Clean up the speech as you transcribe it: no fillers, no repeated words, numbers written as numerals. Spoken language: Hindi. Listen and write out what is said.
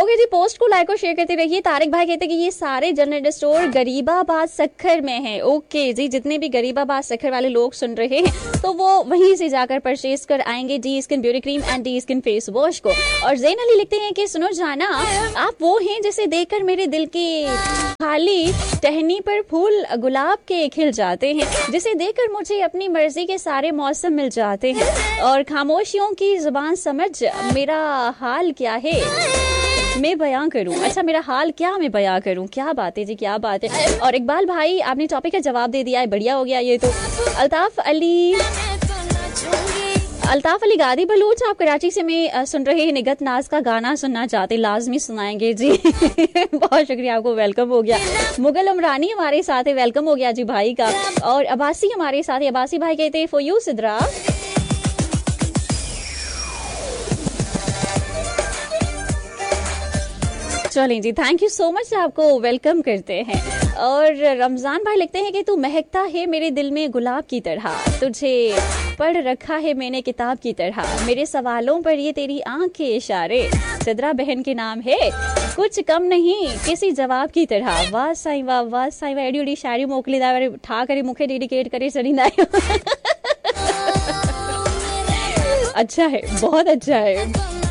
ओके जी, पोस्ट को लाइक और शेयर करते रहिए। तारिक भाई कहते हैं कि ये सारे जनरल स्टोर गरीबाबाद सक्खर में है। ओके जी, जितने भी गरीबाबाद सक्खर वाले लोग सुन रहे हैं तो वो वहीं से जाकर परचेज कर आएंगे D skin beauty cream and D skin face wash को। और जैन अली लिखते हैं कि सुनो जाना, आप वो हैं जिसे देखकर मेरे दिल के खाली टहनी पर फूल गुलाब के खिल जाते हैं, जिसे देखकर मुझे अपनी मर्जी के सारे मौसम मिल जाते हैं, और खामोशियों की जुबान समझ मेरा हाल क्या है मैं बयां करूं। अच्छा, मेरा हाल क्या मैं बयां करूं। क्या बात है जी, क्या बात है। और इकबाल भाई आपने टॉपिक का जवाब दे दिया है, बढ़िया हो गया ये तो। अल्ताफ अली गादी बलूच, आप कराची से मैं सुन रहे हैं, निगत नाज का गाना सुनना चाहते, लाजमी सुनाएंगे जी। बहुत शुक्रिया, आपको वेलकम हो गया। मुगल उमरानी हमारे साथ है, वेलकम हो गया जी भाई का। और अब्बासी हमारे साथ है, अब्बासी भाई कहते हैं फॉर यू सिद्रा। चलें जी, थैंक यू सो मच, आपको वेलकम करते हैं। और रमजान भाई लिखते हैं कि तू महकता है मेरे दिल में गुलाब की तरह, तुझे पढ़ रखा है मैंने किताब की तरह, मेरे सवालों पर ये तेरी आंख के इशारे, सिद्रा बहन के नाम है कुछ कम नहीं किसी जवाब की तरह। वाह साईं वाह, वाह साईं वाह, एडी शायरी मोकली दावे ठा करे मुखे डेडिकेट करे सरींदा। अच्छा है, बहुत अच्छा है।